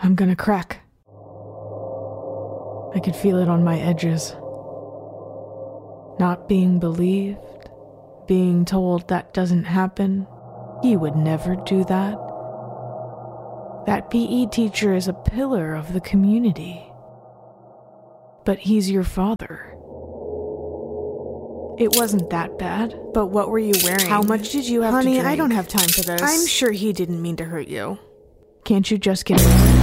I'm gonna crack. I could feel it on my edges. Not being believed, being told that doesn't happen. He would never do that. That PE teacher is a pillar of the community. But he's your father. It wasn't that bad. But what were you wearing? How much did you have to drink? Honey, I don't have time for this. I'm sure he didn't mean to hurt you. Can't you just get over it?